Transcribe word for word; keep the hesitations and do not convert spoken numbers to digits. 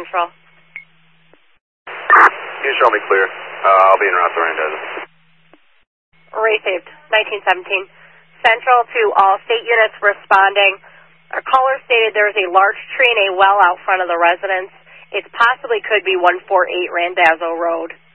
Central. You show me clear. Uh, I'll be in route to Randazzo. Array saved, nineteen seventeen. Central to all state units responding. Our caller stated there is a large tree in a well out front of the residence. It possibly could be one forty-eight Randazzo Road.